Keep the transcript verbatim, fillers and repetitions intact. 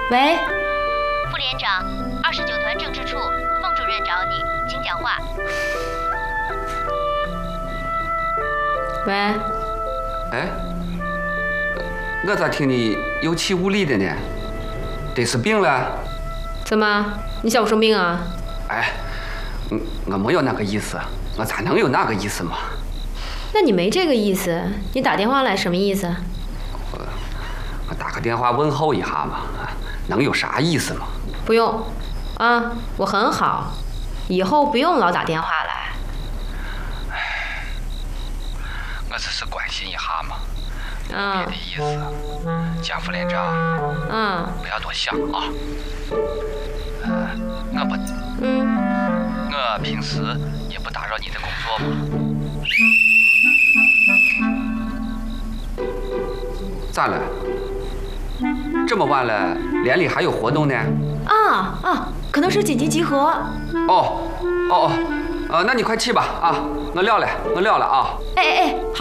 喂， 副连长，二十九团政治处孟主任找你，请讲话。 喂， 哎，我咋听你有气无力的呢？得是病了？ 怎么？你小我生病啊？ 哎，我我没有那个意思，我咋能有那个意思嘛？ 那你没这个意思，你打电话来什么意思？ 我我打个电话问候一下嘛，能有啥意思嘛？ 不用，啊，我很好，以后不用老打电话来。 我只是关心一下嘛， 啊， 别的意思。蒋副连长， 嗯， 不要多想啊。呃，我不， 嗯， 我平时也不打扰你的工作嘛。咋了？这么晚了，连里还有活动呢？ 啊啊，可能是紧急集合。 哦，哦哦，呃，那你快去吧啊！我撂了，我撂了啊。 哎哎哎，好。